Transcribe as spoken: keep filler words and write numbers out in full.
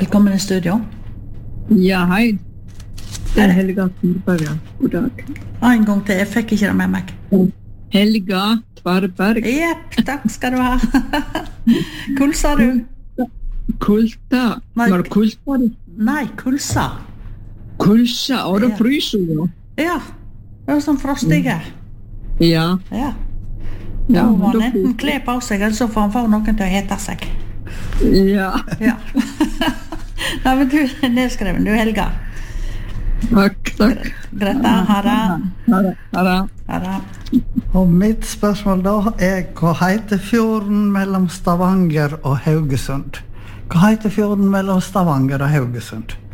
Velkommen i studio. Ja, hei. Det er Helga Tvarberg. God dag. En gang til, jeg fikk ikke det med meg. Helga Tvarberg. Jepp, takk skal du ha. Kulsa du? Kulta. Nei. Var det kulta? Nei, kulsa. Kulsa, og det Ja. fryser jo. Ja, det er sånn frostige. Ja. Ja. Ja, Nå må men han da- enten kle på seg, eller så får han få noen til å hete seg. Ja. Ja. Nei, men du er nedskreven, du Helga. Takk, takk. Greta, ha det. Ha det. Ha det. Ha det. Og mitt spørsmål da er, hva heter fjorden mellom Stavanger og Haugesund? Hva heter fjorden mellom Stavanger og Haugesund?